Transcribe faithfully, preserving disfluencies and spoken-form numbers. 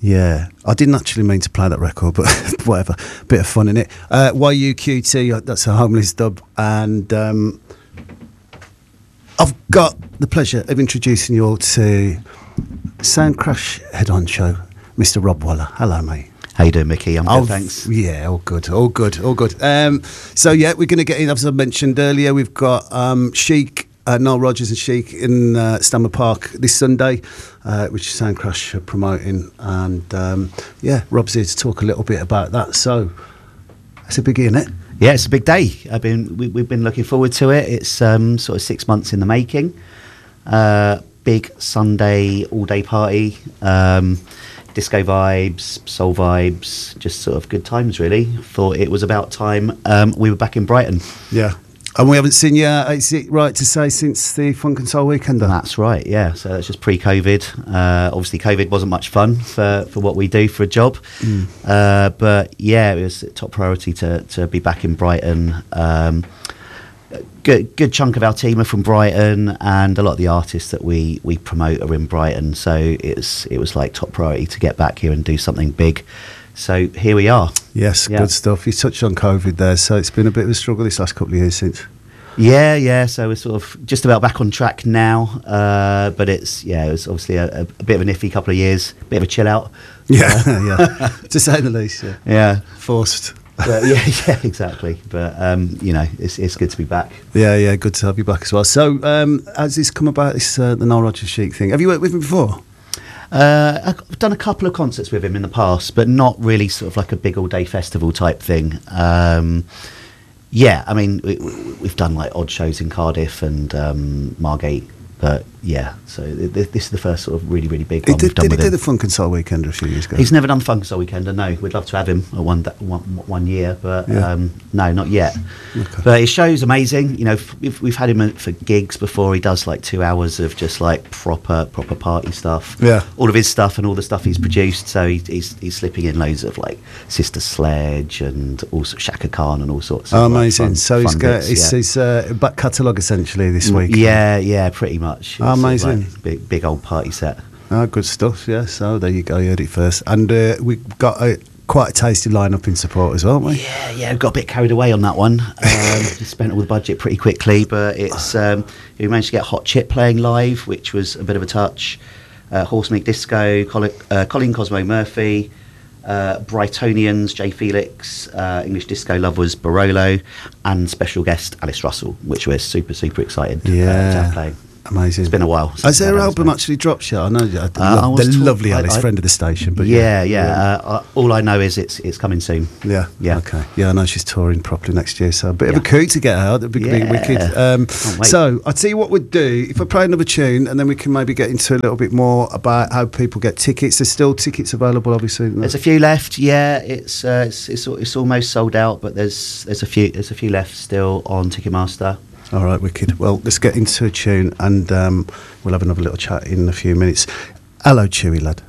Yeah, I didn't actually mean to play that record, but whatever. Bit of fun in it. Uh, Y U Q T, that's a Homeless dub, and um, I've got the pleasure of introducing you all to Sound Crash head-on show, Mister Rob Waller. Hello, mate. How you doing, Mickey? I'm good, oh, thanks. Yeah, all good, all good, all good. Um, so, yeah, we're going to get in, as I mentioned earlier, we've got um, Chic, uh, Noel Rodgers and Chic in uh, Stammer Park this Sunday, uh, which is Sound Crash are promoting. And, um, yeah, Rob's here to talk a little bit about that. So, it's a big, isn't it? Yeah, it's a big day. I've been, we, we've been looking forward to it. It's um, sort of six months in the making. Uh, big Sunday all-day party. Um, disco vibes, soul vibes, just sort of good times, really. Thought it was about time um, we were back in Brighton. Yeah. And we haven't seen you, is it right to say, since the Funk and Soul Weekend? That's right, yeah. So that's just pre-COVID. Uh, obviously, COVID wasn't much fun for, for what we do for a job. Mm. Uh, but, yeah, it was a top priority to, to be back in Brighton. Um, good good chunk of our team are from Brighton, and a lot of the artists that we, we promote are in Brighton. So it's it was like top priority to get back here and do something big. So here we are. Yes, yeah. Good stuff. You touched on COVID there, so it's been a bit of a struggle this last couple of years since. Yeah, yeah. So we're sort of just about back on track now, uh, but it's yeah, it was obviously a, a bit of an iffy couple of years, bit of a chill out. Yeah, yeah, to say the least. Yeah, yeah. Forced. But yeah, yeah, exactly. But um, you know, it's it's good to be back. Yeah, yeah, good to have you back as well. So, um, has this come about? This uh, the Noel Rodgers Chic thing? Have you worked with him before? Uh, I've done a couple of concerts with him in the past, but not really sort of like a big all-day festival type thing. Um, yeah, I mean, we, we've done like odd shows in Cardiff and um, Margate, but yeah, so th- this is the first sort of really, really big one did, we've done did with he him. do the Funk and Soul Weekend a few years ago? He's never done Funk and Soul Weekend, no. We'd love to have him a one, one, one year, but yeah. um, no, not yet. Okay. But his show's amazing. You know, we've, we've had him for gigs before. He does like two hours of just like proper, proper party stuff. Yeah. All of his stuff and all the stuff he's produced. So he, he's he's slipping in loads of like Sister Sledge and also Shaka Khan and all sorts. Oh, of amazing! Like, fun, so he's fun got bits, his, yeah. his uh, back catalogue essentially this week. Yeah, yeah, pretty much. Oh, amazing! Sort of like big, big old party set. Oh, good stuff. Yeah. So there you go. You heard it first, and uh, we've got a quite a tasty lineup in support as well, haven't we? Yeah, yeah. We got a bit carried away on that one. Um, spent all the budget pretty quickly, but it's um, we managed to get Hot Chip playing live, which was a bit of a touch. Uh, Horse Meat Disco, Colin, uh, Colin Cosmo Murphy. Uh, Brightonians, Jay Felix, uh, English Disco Lovers, Barolo, and special guest Alice Russell, which we're super, super excited yeah. uh, to have playing. Amazing. It's been a while. Has their album played. actually dropped yet? I know uh, uh, the I talk- lovely Alice, I, I, friend of the station. But yeah, yeah, yeah. yeah. Uh, all I know is it's it's coming soon. Yeah, yeah. Okay. Yeah, I know she's touring properly next year, so a bit yeah. of a coup to get out. That'd be yeah. big wicked. Um, so I'll tell you what we'd do. If I play another tune, and then we can maybe get into a little bit more about how people get tickets. There's still tickets available, obviously. There's a few left. Yeah, it's uh, it's, it's it's almost sold out, but there's there's a few there's a few left still on Ticketmaster. All right, wicked. Well, let's get into a tune, and um, we'll have another little chat in a few minutes. Hello, Chewy lad.